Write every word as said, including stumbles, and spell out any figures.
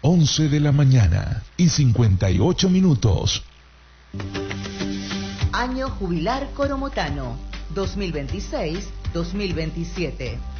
once de la mañana y cincuenta y ocho minutos. Año jubilar coromotano dos mil veintiséis dos mil veintisiete.